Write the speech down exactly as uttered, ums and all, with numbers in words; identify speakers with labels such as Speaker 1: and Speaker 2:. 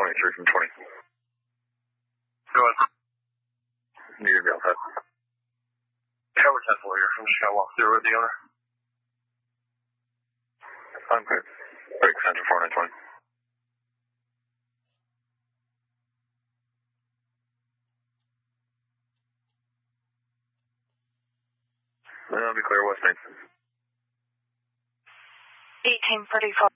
Speaker 1: twenty-three from twenty.
Speaker 2: Go ahead.
Speaker 1: You're going to be outside.
Speaker 2: Cover ten four here. I'm just going to walk through with the owner.
Speaker 1: I'm good. Break center four nine twenty. I'll be clear, West Main.
Speaker 3: eighteen thirty-four.